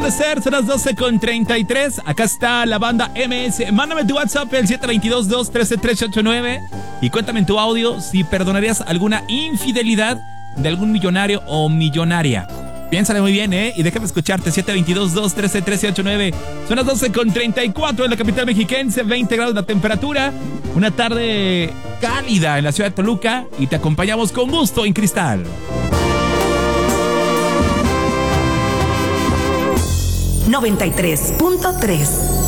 puede ser, son las 12:33. Acá está la banda MS. Mándame tu WhatsApp, el 722-213-389. Y cuéntame en tu audio si perdonarías alguna infidelidad de algún millonario o millonaria. Piénsale muy bien, y déjame escucharte. 722-213-389. Son las 12:34 en la capital mexiquense. 20 grados la temperatura. Una tarde cálida en la ciudad de Toluca. Y te acompañamos con gusto en Cristal. 93.3